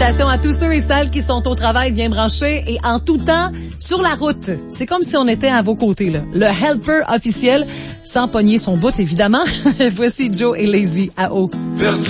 Salutations à tous ceux et celles qui sont au travail bien branchés et en tout temps sur la route. C'est comme si on était à vos côtés, là. Le helper officiel, sans pogner son bout, évidemment. Voici Joe et Lazy à eau.